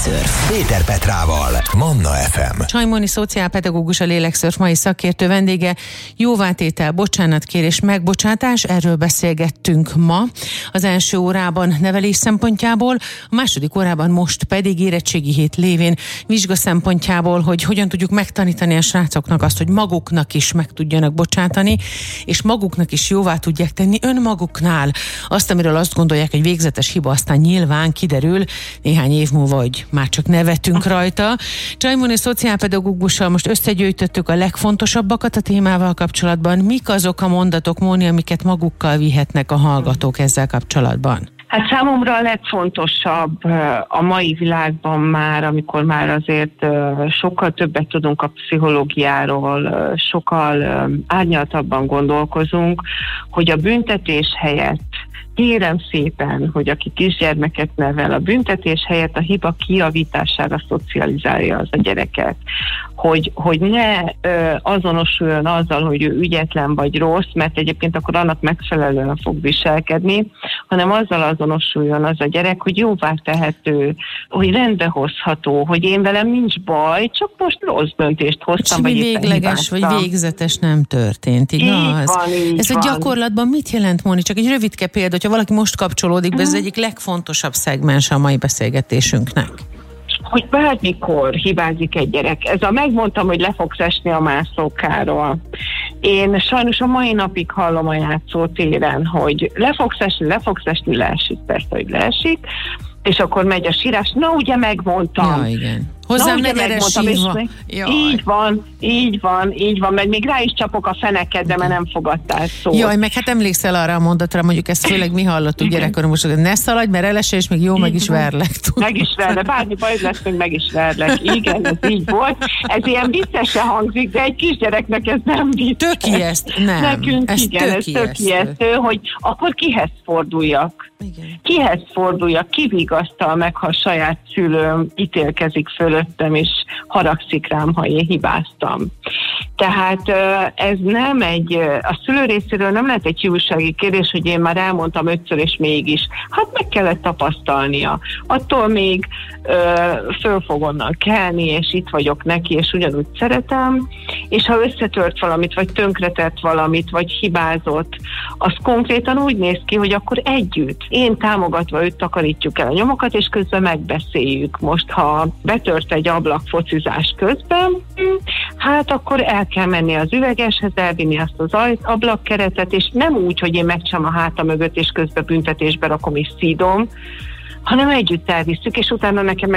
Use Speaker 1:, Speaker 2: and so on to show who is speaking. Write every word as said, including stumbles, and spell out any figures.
Speaker 1: Lélekszörf Péter Petrával, Manna ef em.
Speaker 2: Sajmoni szociálpedagógus, a Lélekszörf mai szakértő vendége. Jóvátétel, bocsánatkérés, megbocsátás, erről beszélgettünk ma. Az első órában nevelés szempontjából, a második órában most pedig érettségi hét lévén vizsga szempontjából, hogy hogyan tudjuk megtanítani a srácoknak azt, hogy maguknak is meg tudjanak bocsátani, és maguknak is jóvá tudják tenni önmaguknál azt, amiről azt gondolják, hogy végzetes hiba, aztán nyilván kiderül néhány év múlva, hogy már csak nevetünk rajta. Sajmoni szociálpedagógussal most összegyűjtöttük a legfontosabbakat a témával kapcsolatban. Mik azok a mondatok, Móni, amiket magukkal vihetnek a hallgatók ezzel kapcsolatban?
Speaker 3: Hát számomra a legfontosabb a mai világban már, amikor már azért sokkal többet tudunk a pszichológiáról, sokkal árnyaltabban gondolkozunk, hogy a büntetés helyett, kérem szépen, hogy aki kisgyermeket nevel, a büntetés helyett a hiba kijavítására szocializálja az a gyereket. Hogy, hogy ne ö, azonosuljon azzal, hogy ő ügyetlen vagy rossz, mert egyébként akkor annak megfelelően fog viselkedni, hanem azzal azonosuljon az a gyerek, hogy jóvá tehető, hogy rendbehozható, hogy én velem nincs baj, csak most rossz döntést hoztam,
Speaker 2: vagy
Speaker 3: vagy
Speaker 2: végleges, vagy végzetes nem történt, igaz?
Speaker 3: Így van, így
Speaker 2: Ez
Speaker 3: van.
Speaker 2: a gyakorlatban mit jelent, Móni? Csak egy rövidke példa, hogyha valaki most kapcsolódik be, ez az egyik legfontosabb szegmens a mai beszélgetésünknek.
Speaker 3: Hogy bármikor hibázik egy gyerek. Ez a megmondtam, hogy le fogsz esni a mászókáról. Én sajnos a mai napig hallom a játszótéren, hogy le fogsz esni, le fogsz esni, leesik, persze, hogy leesik, és akkor megy a sírás. Na, ugye megmondtam.
Speaker 2: Ja, igen. Hozzám ne gyere sírva.
Speaker 3: Így van, így van, így van, meg még rá is csapok a fenekedre, mert nem fogadtál szót.
Speaker 2: Jaj, meg hát emlékszel arra a mondatra, mondjuk ezt főleg mi hallottuk gyerekkoromban, hogy ne szaladj, mert elesel, és még jó, meg is verlek.
Speaker 3: Meg is verlek, bármi baj lesz, még meg is verlek. Igen, ez így volt. Ez ilyen viccesen hangzik, de egy kisgyereknek ez nem vicces.
Speaker 2: Tök ijeszt, nem.
Speaker 3: Nekünk
Speaker 2: ez
Speaker 3: igen,
Speaker 2: tök
Speaker 3: ez tök ijesztő, hogy akkor kihez forduljak?
Speaker 2: Igen. Kihez
Speaker 3: forduljak, ki vigasztal meg, ha a saját szülőm ítélkezik fölöttem, és haragszik rám, ha én hibáztam. Tehát ez nem egy, a szülő részéről nem lehet egy hiúsági kérdés, hogy én már elmondtam ötször, és mégis. Hát meg kellett tapasztalnia. Attól még ö, föl fog onnan kelni, és itt vagyok neki, és ugyanúgy szeretem, és ha összetört valamit, vagy tönkretett valamit, vagy hibázott, az konkrétan úgy néz ki, hogy akkor együtt, én támogatva őt takarítjuk el a nyomokat, és közben megbeszéljük. Most, ha betört egy ablak focizás közben, hát akkor el kell menni az üvegeshez, elvinni azt az ablakkeretet, és nem úgy, hogy én megcsam a háta mögött, és közben büntetésbe rakom és szídom, hanem együtt elvisszük, és utána nekem